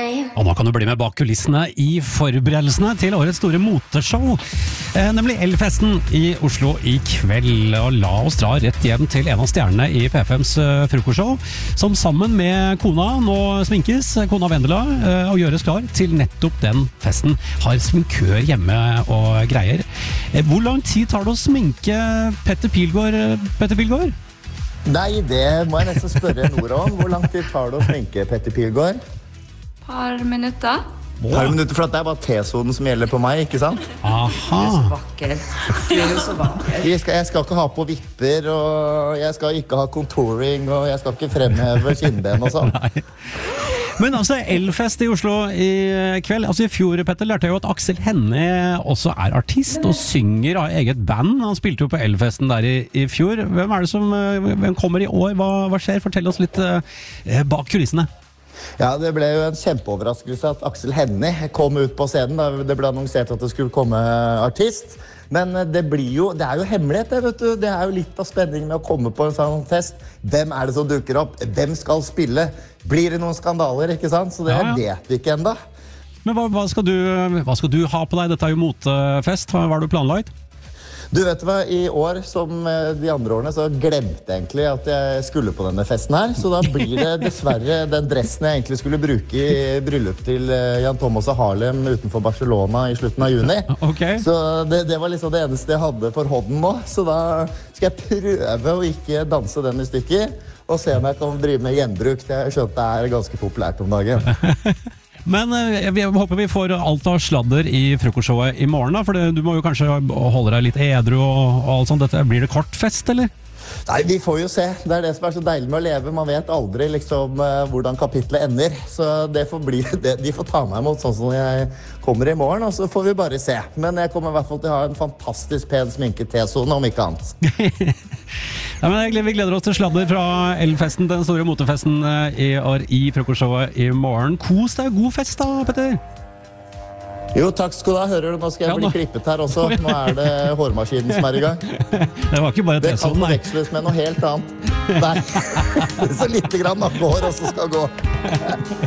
Og nå kan du bli med bak kulissene i forberedelsene til årets store moteshow, nemlig Elfesten i Oslo i kveld. Og la oss dra rett hjem til en av stjernene i P5s frokostshow, som sammen med kona nå sminkes, kona Vendela, og gjøres klar til nettopp den festen. Har sminkør hjemme og greier. Hvor lang tid tar det å sminke Petter Pilgaard? Nei, det må jeg nesten spørre Nora om. Hvor lang tid tar det å sminke Petter Pilgaard? Par minutter. Par minutter, for det bare T-sonen som gjelder på meg, ikke sant? Aha. Du er så vakker. Jeg skal ikke ha på vipper, og jeg skal ikke ha contouring, og jeg skal ikke fremheve kinnben og sånn. Nei. Men altså, Elfest i Oslo i kveld. Altså i fjor, Petter, lærte jeg jo at Aksel Hennie også er artist og synger av eget band. Han spilte jo på Elfesten der i fjor. Hvem kommer i år? Hva skjer? Fortell oss litt bak kulissene. Ja, det ble jo en kjempeoverraskelse at Aksel Hennie kom ut på scenen. Det ble annonsert at det skulle komme artist. Men det er jo hemmelighet, det, vet du. Det er jo litt av spenningen med å komme på en sånn fest. Hvem er det som dukker opp? Hvem skal spille? Blir det noen skandaler, ikke sant? Så det vet vi ikke enda. Men hva skal du ha på deg? Dette er jo motefest. Hva har du planlagt? Du vet hva, i år som de andre årene så glemte jeg egentlig at jeg skulle på denne festen her. Så da blir det dessverre den dressen jeg egentlig skulle bruke i bryllup til Jan Thomas og Harlem utenfor Barcelona i slutten av juni. Okay. Så det var liksom det eneste jeg hadde for hånden nå. Så da skal jeg prøve å ikke danse den i stykker og se om jeg kan drive med gjenbruk. Jeg skjønte det er ganske populært om dagen. Men jeg håper vi får alt av sladder i frokostshowet i morgen da, for du må jo kanskje holde deg litt edru og alt sånt. Blir det kortfest, eller? Nei, vi får jo se. Det er det som er så deilig med å leve. Man vet aldri liksom hvordan kapitlet ender. Så det får bli det. De får ta meg imot sånn som jeg kommer i morgen, og så får vi bare se. Men jeg kommer i hvert fall til å ha en fantastisk pen sminket T-zone, om ikke annet. Ja, men vi gleder oss til sladder fra Elfesten, den store motefesten i år i frokostshowet i morgen. Kos deg, god fest da, Petter! Jo, takk skal du ha. Hører du, nå skal jeg bli klippet her også. Nå er det hårmaskinen som er i gang. Det var ikke bare det kan forveksles med noe helt annet. Nei, så litt grann nakkehår også skal gå.